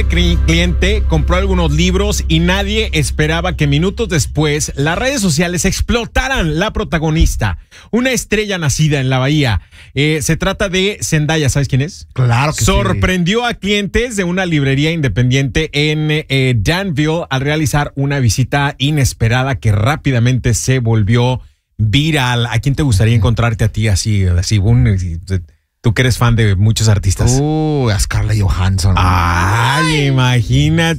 Cliente compró algunos libros y nadie esperaba que minutos después las redes sociales explotaran. La protagonista, una estrella nacida en la Bahía. Se trata de Zendaya, ¿sabes quién es? Claro que Sorprendió a clientes de una librería independiente en Danville al realizar una visita inesperada que rápidamente se volvió viral. ¿A quién te gustaría encontrarte a ti así, tú que eres fan de muchos artistas? A Scarlett Johansson. Ay, imagínate.